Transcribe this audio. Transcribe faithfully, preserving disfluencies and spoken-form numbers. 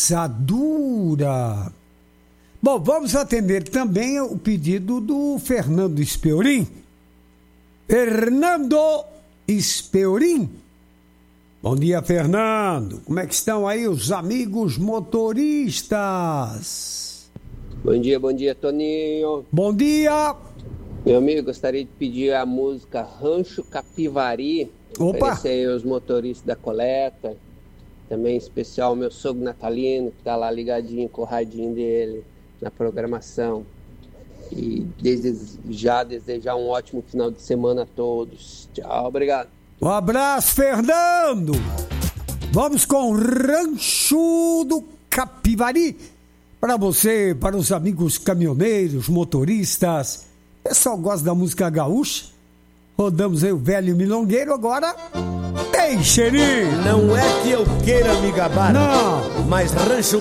Rasadura. Bom, vamos atender também o pedido do Fernando Speorin. Fernando Speorin. Bom dia, Fernando. Como é que estão aí os amigos motoristas? Bom dia, bom dia, Toninho. Bom dia. Meu amigo, gostaria de pedir a música Rancho Capivari. Opa. Oferecer aí os motoristas da coleta. Também em especial meu sogro natalino, que tá lá ligadinho com o radinho dele na programação. E desde já desejar um ótimo final de semana a todos. Tchau, obrigado. Um abraço, Fernando. Vamos com o Rancho do Capivari. Para você, para os amigos caminhoneiros, motoristas. O pessoal gosta da música gaúcha. Rodamos aí o velho milongueiro agora. Ei, xerinho! Não é que eu queira me gabar, não, mas Rancho